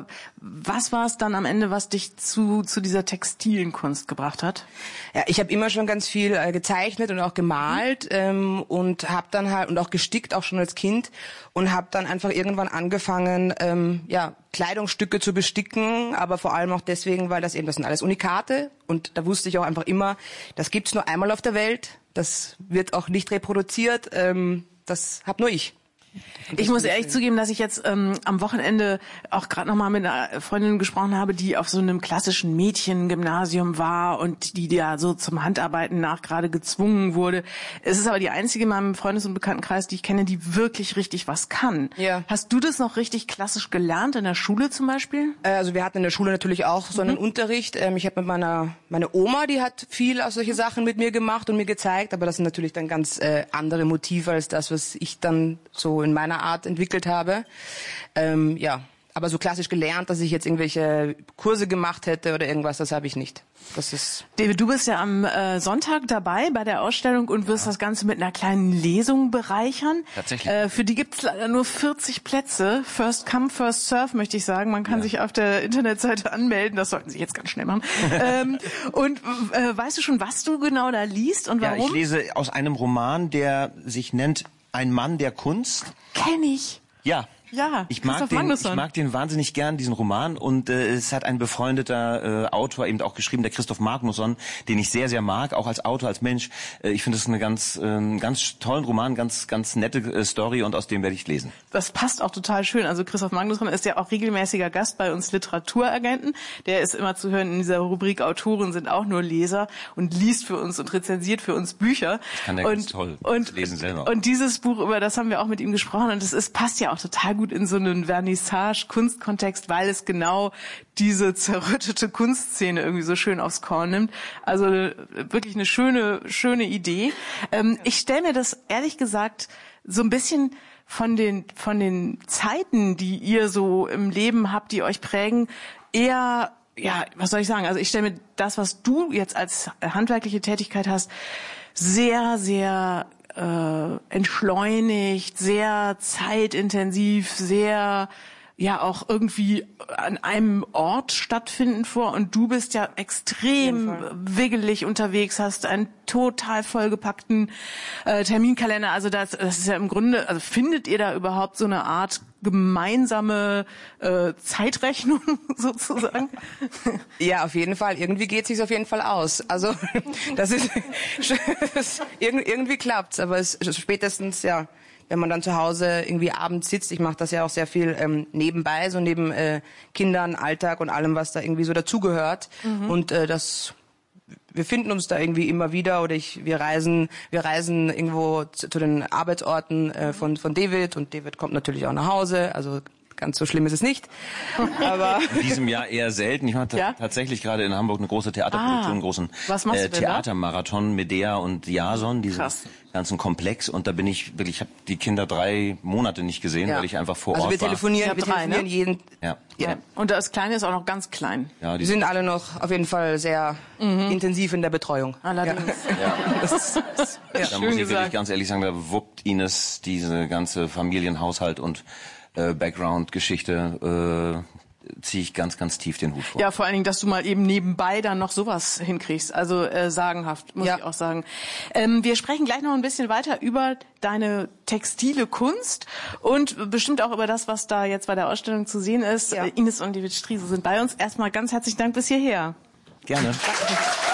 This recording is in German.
aber was war es dann am Ende, was dich zu dieser textilen Kunst gebracht hat? Ja, ich habe immer schon ganz viel gezeichnet und auch gemalt und habe dann halt und auch gestickt, auch schon als Kind, und habe dann einfach irgendwann angefangen, Kleidungsstücke zu besticken, aber vor allem auch deswegen, weil das sind alles Unikate, und da wusste ich auch einfach immer, das gibt's nur einmal auf der Welt, das wird auch nicht reproduziert, das hab nur ich. Ich muss ehrlich zugeben, dass ich jetzt am Wochenende auch gerade nochmal mit einer Freundin gesprochen habe, die auf so einem klassischen Mädchengymnasium war und die da so zum Handarbeiten nach gerade gezwungen wurde. Es ist aber die einzige in meinem Freundes- und Bekanntenkreis, die ich kenne, die wirklich richtig was kann. Ja. Hast du das noch richtig klassisch gelernt in der Schule zum Beispiel? Also wir hatten in der Schule natürlich auch so einen Unterricht. Ich habe mit meine Oma, die hat viel aus solche Sachen mit mir gemacht und mir gezeigt, aber das sind natürlich dann ganz andere Motive als das, was ich dann so in meiner Art entwickelt habe. Aber so klassisch gelernt, dass ich jetzt irgendwelche Kurse gemacht hätte oder irgendwas, das habe ich nicht. Das ist David, du bist ja am Sonntag dabei bei der Ausstellung und wirst das Ganze mit einer kleinen Lesung bereichern. Tatsächlich. Für die gibt's leider nur 40 Plätze. First come, first serve, möchte ich sagen. Man kann sich auf der Internetseite anmelden. Das sollten Sie jetzt ganz schnell machen. Und weißt du schon, was du genau da liest und warum? Ja, ich lese aus einem Roman, der sich nennt Ein Mann der Kunst. Kenn ich. Ja. Ja, ich mag den wahnsinnig gern, diesen Roman, und es hat ein befreundeter Autor eben auch geschrieben, der Christoph Magnusson, den ich sehr, sehr mag, auch als Autor, als Mensch. Ich finde es eine ganz tollen Roman, ganz nette Story, und aus dem werde ich lesen. Das passt auch total schön. Also Christoph Magnusson ist ja auch regelmäßiger Gast bei uns Literaturagenten. Der ist immer zu hören in dieser Rubrik Autoren sind auch nur Leser und liest für uns und rezensiert für uns Bücher. Das kann der ganz toll lesen selber. Und dieses Buch, über das haben wir auch mit ihm gesprochen, und es passt ja auch total gut in so einen Vernissage-Kunstkontext, weil es genau diese zerrüttete Kunstszene irgendwie so schön aufs Korn nimmt. Also wirklich eine schöne Idee. Ich stelle mir das ehrlich gesagt so ein bisschen von den Zeiten, die ihr so im Leben habt, die euch prägen, eher, ja, was soll ich sagen? Also ich stelle mir das, was du jetzt als handwerkliche Tätigkeit hast, sehr, sehr entschleunigt, sehr zeitintensiv, sehr auch irgendwie an einem Ort stattfinden vor, und du bist ja extrem wiggelig unterwegs, hast einen total vollgepackten Terminkalender. Also das ist ja im Grunde, also findet ihr da überhaupt so eine Art gemeinsame Zeitrechnung sozusagen? Ja, auf jeden Fall. Irgendwie geht es sich auf jeden Fall aus. Also das ist irgendwie klappt's, aber es spätestens wenn man dann zu Hause irgendwie abends sitzt, ich mache das ja auch sehr viel nebenbei, so neben Kindern, Alltag und allem, was da irgendwie so dazugehört. Und wir finden uns da irgendwie immer wieder, oder wir reisen irgendwo zu den Arbeitsorten von David, und David kommt natürlich auch nach Hause, also ganz so schlimm ist es nicht. Aber in diesem Jahr eher selten. Ich mache tatsächlich gerade in Hamburg eine große Theaterproduktion, einen großen Theatermarathon, Medea und Jason, diesen ganzen Komplex. Und da bin ich habe die Kinder 3 Monate nicht gesehen, weil ich einfach vor Ort war. Also wir telefonieren jeden. Ja. Und das Kleine ist auch noch ganz klein. Ja, die sind alle noch auf jeden Fall sehr intensiv in der Betreuung. Allerdings. Da muss ich wirklich ganz ehrlich sagen, da wuppt Ines diese ganze Familienhaushalt und Background-Geschichte ziehe ich ganz, ganz tief den Hut vor. Ja, vor allen Dingen, dass du mal eben nebenbei dann noch sowas hinkriegst. Also sagenhaft, muss ich auch sagen. Wir sprechen gleich noch ein bisschen weiter über deine textile Kunst und bestimmt auch über das, was da jetzt bei der Ausstellung zu sehen ist. Ines und David Striese sind bei uns. Erstmal ganz herzlichen Dank bis hierher. Gerne. Danke.